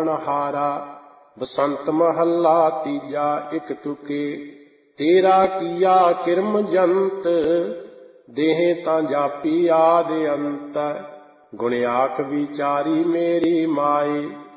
ਪਾਵਨਹਾਰਾ। ਬਸੰਤ ਮਹੱਲਾ ਤੀਜਾ ਇਕ ਤੁਕੇ। ਤੇਰਾ ਕੀਆ ਕਿਰਮ ਜੰਤ, ਦੇਹ ਤਾਂ ਜਾਪੀ ਆਦਿ ਅੰਤ। ਗੁਣ ਆਖ ਵਿਚਾਰੀ ਮੇਰੀ ਮਾਏ,